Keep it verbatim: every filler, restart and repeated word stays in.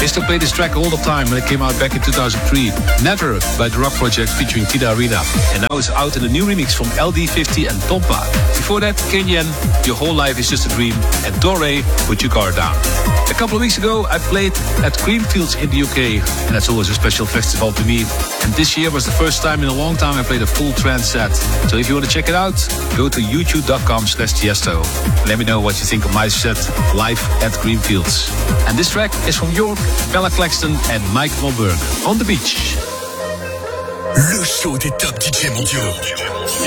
I used to play this track all the time when it came out back in two thousand three. Never by The Rock Project featuring Tida Arena. And now it's out in a new remix from L D fifty and Tompa. Before that, Kenyan, Your Whole Life Is Just a Dream, and Dore, Put Your Guard Down. A couple of weeks ago, I played at Greenfields in the U K, and that's always a special festival to me. And this year was the first time in a long time I played a full trance set. So if you want to check it out, go to youtube.com slash Tiesto. Let me know what you think of my set live at Greenfields. And this track is from York, Bella Claxton and Mike Wahlberg, On the Beach. Le show des top D J mondiaux.